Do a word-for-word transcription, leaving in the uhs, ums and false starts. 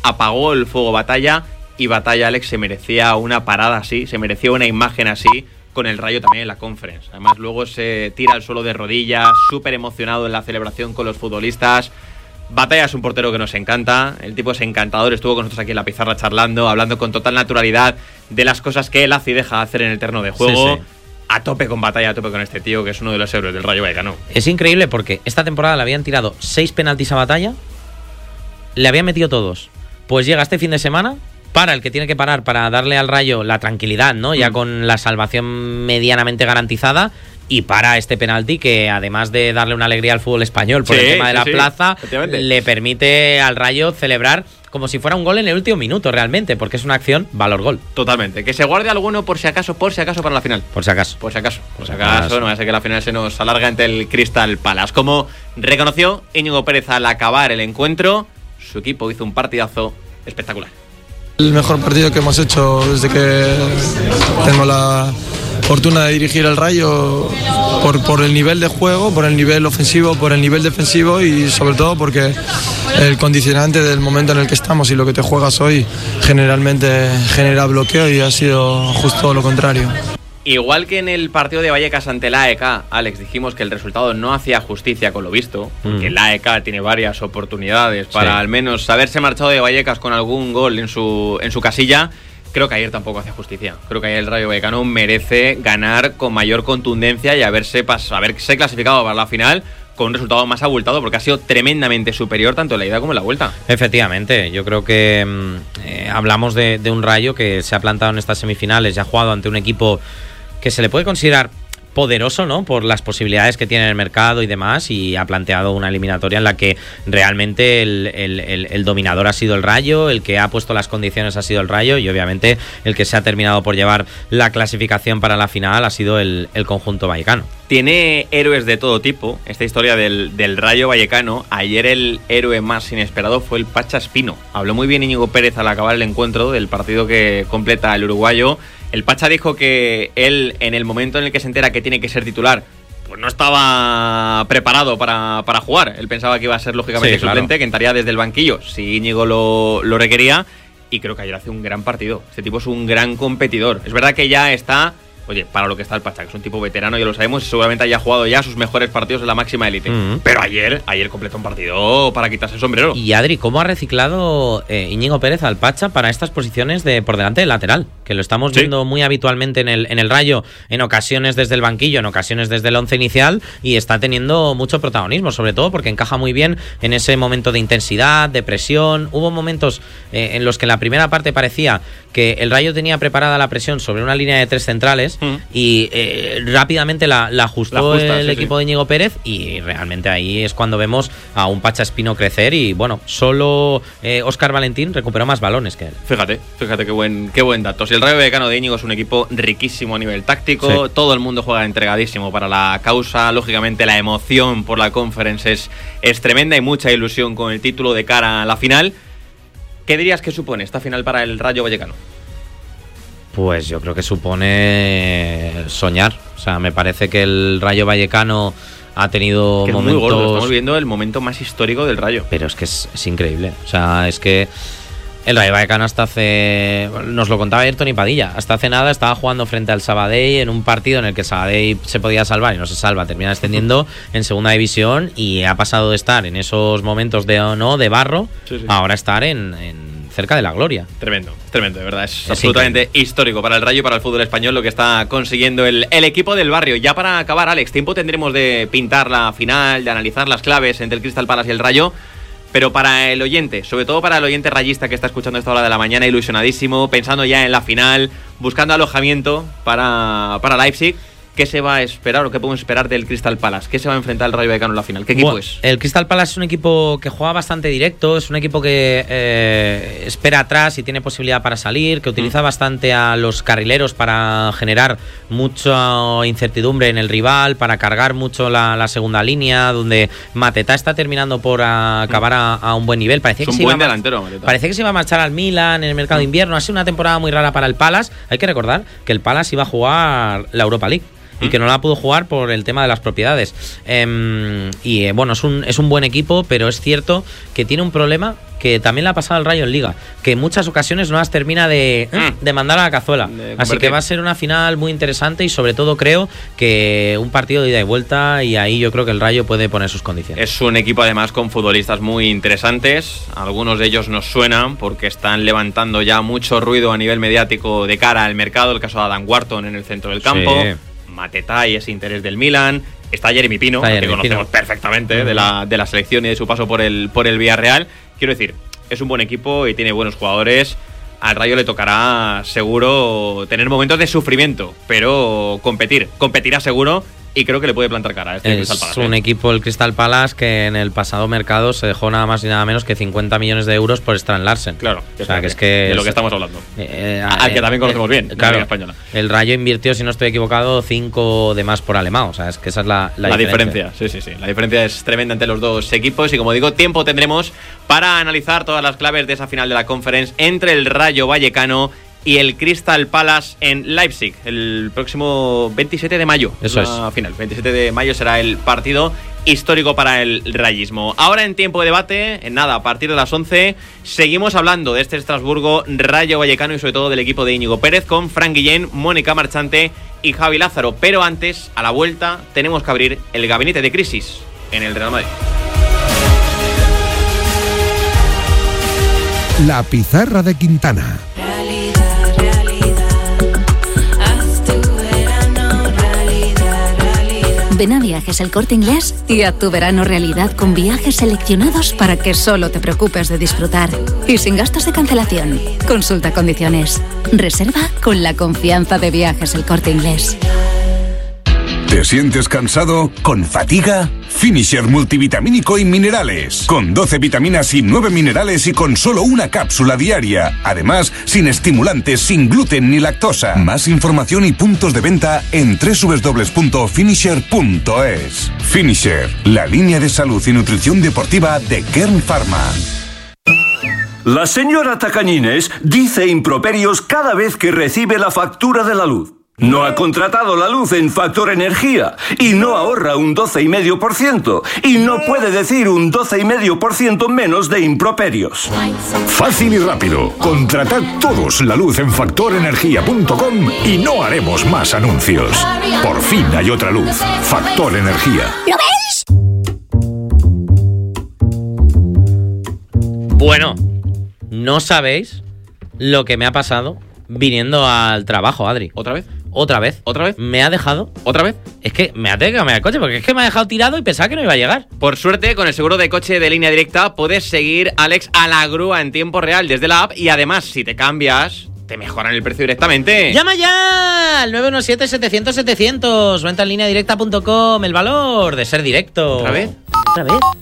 apagó el fuego Batalla, y Batalla, Alex, se merecía una parada así, se merecía una imagen así, con el Rayo también en la Conference. Además, luego se tira al suelo de rodillas, súper emocionado en la celebración con los futbolistas. Batalla es un portero que nos encanta, el tipo es encantador, estuvo con nosotros aquí en la pizarra charlando, hablando con total naturalidad de las cosas que él hace y deja de hacer en el terreno de juego. Sí, sí. A tope con Batalla, a tope con este tío, que es uno de los héroes del Rayo Vallecano. Es increíble porque esta temporada le habían tirado seis penaltis a Batalla, le habían metido todos. Pues llega este fin de semana, para el que tiene que parar para darle al Rayo la tranquilidad, ¿no? Ya mm. con la salvación medianamente garantizada, y para este penalti que, además de darle una alegría al fútbol español por sí, el tema de sí, la sí, plaza, le permite al Rayo celebrar como si fuera un gol en el último minuto realmente, porque es una acción valor gol. Totalmente. Que se guarde alguno por si acaso, por si acaso para la final. Por si acaso. Por si acaso. Por si acaso, no va a ser que la final se nos alarga ante el Crystal Palace. Como reconoció Íñigo Pérez al acabar el encuentro, su equipo hizo un partidazo espectacular. El mejor partido que hemos hecho desde que tengo la fortuna de dirigir el Rayo, por, por el nivel de juego, por el nivel ofensivo, por el nivel defensivo, y sobre todo porque el condicionante del momento en el que estamos y lo que te juegas hoy generalmente genera bloqueo, y ha sido justo lo contrario. Igual que en el partido de Vallecas ante el A E K, Alex, dijimos que el resultado no hacía justicia con lo visto, porque mm. el A E K tiene varias oportunidades para sí. al menos haberse marchado de Vallecas con algún gol en su, en su casilla. Creo que ayer tampoco hacía justicia. Creo que ayer el Rayo Vallecano merece ganar con mayor contundencia y haberse, pas- haberse clasificado para la final con un resultado más abultado, porque ha sido tremendamente superior tanto en la ida como en la vuelta. Efectivamente, yo creo que eh, hablamos de, de un Rayo que se ha plantado en estas semifinales y ha jugado ante un equipo que se le puede considerar poderoso, ¿no? Por las posibilidades que tiene en el mercado y demás, y ha planteado una eliminatoria en la que realmente el, el, el, el dominador ha sido el Rayo, el que ha puesto las condiciones ha sido el Rayo, y obviamente el que se ha terminado por llevar la clasificación para la final ha sido el, el conjunto vallecano. Tiene héroes de todo tipo esta historia del, del Rayo Vallecano. Ayer el héroe más inesperado fue el Pacha Espino. Habló muy bien Íñigo Pérez al acabar el encuentro del partido que completa el uruguayo. El Pacha dijo que él, en el momento en el que se entera que tiene que ser titular, pues no estaba preparado para, para jugar. Él pensaba que iba a ser lógicamente sí, suplente, claro, que entraría desde el banquillo si Íñigo lo, lo requería, y creo que ayer hace un gran partido. Este tipo es un gran competidor. Es verdad que ya está, oye, para lo que está el Pacha, que es un tipo veterano, ya lo sabemos, y seguramente haya jugado ya sus mejores partidos en la máxima élite. Mm-hmm. Pero ayer, ayer completó un partido para quitarse el sombrero. Y Adri, ¿cómo ha reciclado eh, Íñigo Pérez al Pacha para estas posiciones de por delante del lateral? Que lo estamos ¿Sí? viendo muy habitualmente en el, en el Rayo, en ocasiones desde el banquillo, en ocasiones desde el once inicial, y está teniendo mucho protagonismo, sobre todo porque encaja muy bien en ese momento de intensidad, de presión. Hubo momentos eh, en los que en la primera parte parecía que el Rayo tenía preparada la presión sobre una línea de tres centrales mm. y eh, rápidamente la, la ajustó la ajusta, el sí, equipo sí. de Íñigo Pérez, y realmente ahí es cuando vemos a un Pacha Espino crecer, y bueno, solo eh, Óscar Valentín recuperó más balones que él. Fíjate, fíjate qué buen, qué buen dato. Si el Rayo Vallecano de Íñigo es un equipo riquísimo a nivel táctico, sí. todo el mundo juega entregadísimo para la causa, lógicamente la emoción por la Conference es, es tremenda, y mucha ilusión con el título de cara a la final. ¿Qué dirías que supone esta final para el Rayo Vallecano? Pues yo creo que supone soñar. O sea, me parece que el Rayo Vallecano ha tenido que momentos... muy gordo, estamos viendo el momento más histórico del Rayo. Pero es que es, es increíble. O sea, es que el Rayo Vallecano hasta hace... Nos lo contaba ayer Toni Padilla. Hasta hace nada estaba jugando frente al Sabadell en un partido en el que Sabadell se podía salvar y no se salva. Termina descendiendo en segunda división, y ha pasado de estar en esos momentos de no de barro sí, sí. a ahora estar en... en cerca de la gloria. Tremendo, tremendo, de verdad. Es, es absolutamente increíble. Histórico para el Rayo y para el fútbol español lo que está consiguiendo el, el equipo del barrio. Ya para acabar, Alex, tiempo tendremos de pintar la final, de analizar las claves entre el Crystal Palace y el Rayo, pero para el oyente, sobre todo para el oyente rayista que está escuchando esta hora de la mañana, ilusionadísimo, pensando ya en la final, buscando alojamiento para, para Leipzig, ¿qué se va a esperar o qué podemos esperar del Crystal Palace? ¿Qué se va a enfrentar el Rayo Vallecano en la final? ¿Qué equipo bueno, es? El Crystal Palace es un equipo que juega bastante directo, es un equipo que eh, espera atrás y tiene posibilidad para salir, que utiliza mm. bastante a los carrileros para generar mucha incertidumbre en el rival, para cargar mucho la, la segunda línea, donde Mateta está terminando por acabar a, a un buen nivel. Parecía es que un se buen iba delantero, Mateta. Parecía que se iba a marchar al Milan en el mercado de invierno. Ha sido una temporada muy rara para el Palace. Hay que recordar que el Palace iba a jugar la Europa League. y uh-huh. que no la pudo jugar por el tema de las propiedades. Eh, y eh, bueno, es un, es un buen equipo, pero es cierto que tiene un problema que también le ha pasado al Rayo en Liga, que en muchas ocasiones no las termina de, mm. de mandar a la cazuela. Así que va a ser una final muy interesante y sobre todo creo que un partido de ida y vuelta, y ahí yo creo que el Rayo puede poner sus condiciones. Es un equipo además con futbolistas muy interesantes, algunos de ellos nos suenan porque están levantando ya mucho ruido a nivel mediático de cara al mercado, el caso de Adam Wharton en el centro del campo, sí. Mateta y ese interés del Milan. Está Jeremy Pino, Está Jeremy que conocemos Pino. perfectamente uh-huh. de, la, de la selección y de su paso por el, por el Villarreal. Quiero decir, es un buen equipo y tiene buenos jugadores. Al Rayo le tocará seguro tener momentos de sufrimiento, pero competir, competirá seguro. Y creo que le puede plantar cara a este Crystal Palace. Es un equipo, el Crystal Palace, que en el pasado mercado se dejó nada más y nada menos que cincuenta millones de euros por Strand Larsen. Claro, o sea, que es que de es, lo que estamos hablando. Eh, Al que también conocemos eh, bien, claro, la española. El Rayo invirtió, si no estoy equivocado, cinco de más por Alemán. O sea, es que esa es la, la, la diferencia. diferencia. Sí, sí, sí. La diferencia es tremenda entre los dos equipos. Y como digo, tiempo tendremos para analizar todas las claves de esa final de la Conference entre el Rayo Vallecano y el Crystal Palace en Leipzig el próximo veintisiete de mayo. Eso la es. Final. veintisiete de mayo será el partido histórico para el rayismo. Ahora en tiempo de debate, en nada, a partir de las once, seguimos hablando de este Estrasburgo Rayo Vallecano y sobre todo del equipo de Íñigo Pérez con Fran Guillén, Mónica Marchante y Javi Lázaro. Pero antes, a la vuelta, tenemos que abrir el gabinete de crisis en el Real Madrid. La pizarra de Quintana. Ven a Viajes El Corte Inglés y haz tu verano realidad con viajes seleccionados para que solo te preocupes de disfrutar y sin gastos de cancelación. Consulta condiciones. Reserva con la confianza de Viajes El Corte Inglés. ¿Te sientes cansado? ¿Con fatiga? Finisher multivitamínico y minerales. Con doce vitaminas y nueve minerales y con solo una cápsula diaria. Además, sin estimulantes, sin gluten ni lactosa. Más información y puntos de venta en doble u doble u doble u punto finisher punto es. Finisher, la línea de salud y nutrición deportiva de Kern Pharma. La señora Tacañines dice improperios cada vez que recibe la factura de la luz. No ha contratado la luz en Factor Energía y no ahorra un doce coma cinco por ciento y no puede decir un doce coma cinco por ciento menos de improperios. Fácil y rápido. Contratad todos la luz en factor energía punto com y no haremos más anuncios. Por fin hay otra luz. Factor Energía. ¿Lo veis? Bueno, no sabéis lo que me ha pasado viniendo al trabajo, Adri. ¿Otra vez? ¿Otra vez? ¿Otra vez? ¿Me ha dejado? ¿Otra vez? Es que me ha tenido que cambiar el coche porque es que me ha dejado tirado y pensaba que no iba a llegar. Por suerte, con el seguro de coche de Línea Directa puedes seguir, Alex, a la grúa en tiempo real desde la app y además, si te cambias, te mejoran el precio directamente. ¡Llama ya! Al nueve uno siete, setecientos, setecientos. Venta en línea directa punto com. El valor de ser directo. ¿Otra vez? ¿Otra vez?